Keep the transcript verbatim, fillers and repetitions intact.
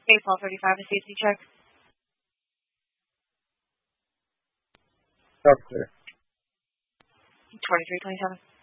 eight twelve thirty-five, a safety check. That's clear. twenty-three twenty-seven.